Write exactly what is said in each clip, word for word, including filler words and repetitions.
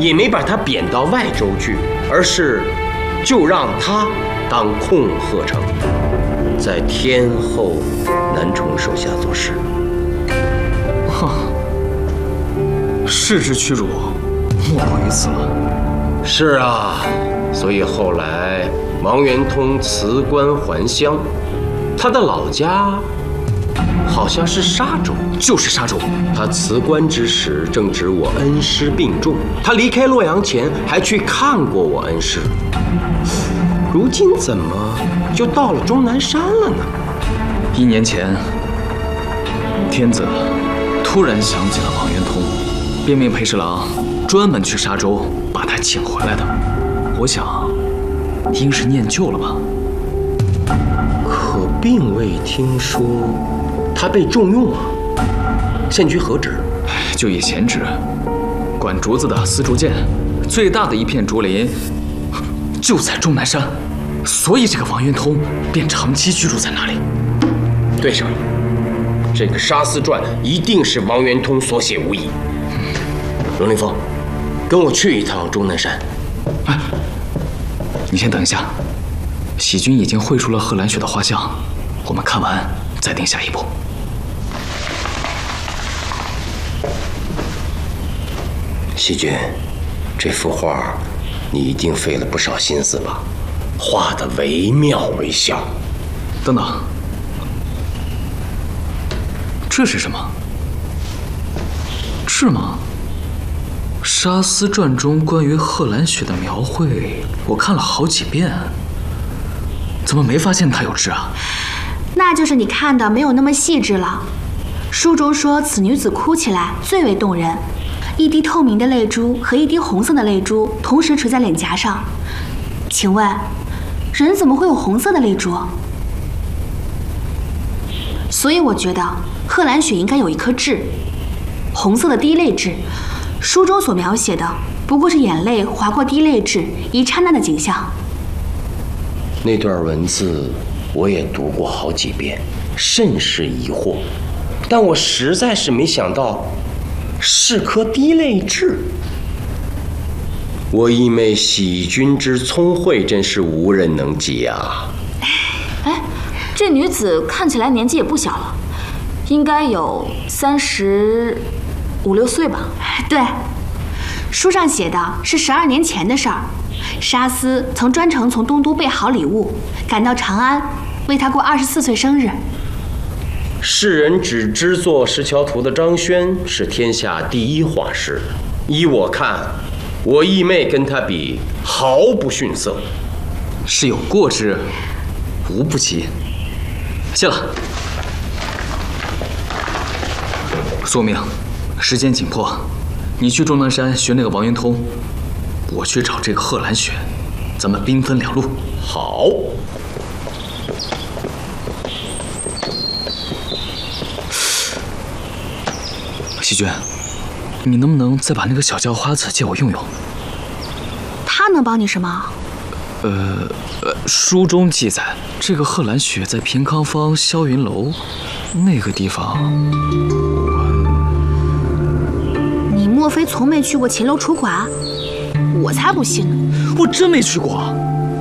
也没把他贬到外州去，而是就让他当控鹤城，在天后南宠手下做事。 哼，世之屈辱，莫过于此了。 是啊，所以后来王元通辞官还乡，他的老家好像是沙州， 就是沙州。 他辞官之时正值我恩师病重，他离开洛阳前还去看过我恩师。如今怎么就到了终南山了呢？ 一年前，天子突然想起了王元通，便命裴侍郎专门去沙州把他请回来的。我想，应是念旧了吧。 可并未听说他被重用啊。县居何职？ 就以闲职，管竹子的丝竹剑，最大的一片竹林就在终南山，所以这个王元通便长期居住在那里。 对上了，这个《沙司传》一定是王元通所写无疑。龙凌风，跟我去一趟终南山。 哎，你先等一下，喜君已经绘出了贺兰雪的画像，我们看完再定下一步。 喜君，这幅画你一定费了不少心思吧？画得惟妙惟肖。 等等，这是什么？是吗？《沙司传》中关于贺兰雪的描绘，我看了好几遍，怎么没发现她有痣啊？ 那就是你看的没有那么细致了。书中说，此女子哭起来最为动人，一滴透明的泪珠和一滴红色的泪珠同时垂在脸颊上。请问，人怎么会有红色的泪珠？所以我觉得贺兰雪应该有一颗痣，红色的滴泪痣。书中所描写的不过是眼泪划过滴泪痣一刹那的景象。 那段文字我也读过好几遍，甚是疑惑，但我实在是没想到是颗滴泪痣。我义妹喜君之聪慧，真是无人能及啊！ 哎，这女子看起来年纪也不小了，应该有三十五六岁吧？ 对，书上写的是十二年前的事儿。沙司曾专程从东都备好礼物，赶到长安，为他过二十四岁生日。 世人只知作《石桥图》的张轩是天下第一画师，依我看，我义妹跟他比毫不逊色， 是有过之，无不及。谢了。宿命，时间紧迫，你去终南山寻那个王元通，我去找这个贺兰雪，咱们兵分两路。 好。 喜君，你能不能再把那个小叫花子借我用用？ 他能帮你什么？ 呃呃，书中记载，这个贺兰雪在平康坊霄云楼那个地方。 你莫非从没去过秦楼楚馆？我才不信呢！ 我真没去过。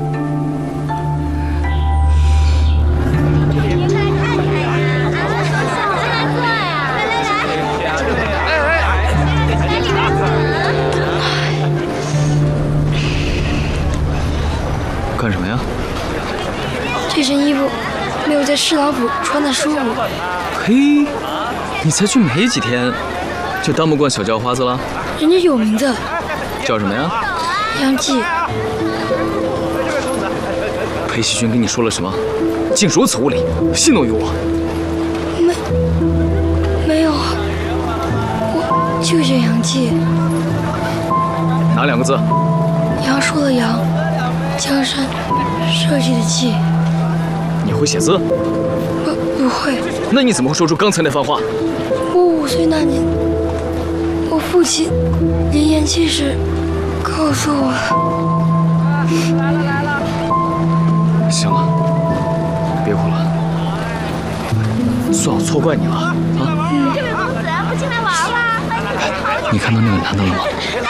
干什么呀？ 这身衣服没有在侍郎府穿的舒服。 嘿，你才去没几天，就当不惯小叫花子了？ 人家有名字， 叫什么呀？ 杨继。 裴喜君跟你说了什么？竟如此无礼，戏弄于我。 没，没有啊，我就叫杨继。 哪两个字？ 杨树的杨，江山社稷的稷。 你会写字？ 不，不会。 那你怎么会说出刚才那番话？ 我五岁那年，我父亲临咽气时告诉我的。 来了来了。行了，别哭了，算我错怪你了啊。 这位公子不进来玩玩？ 你看到那个男的了吗？